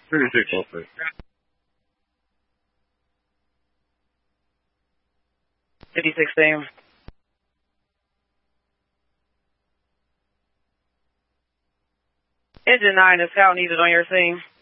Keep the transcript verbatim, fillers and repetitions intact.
thirty-six oh three. fifty-six same. Engine nine is how needed on your scene.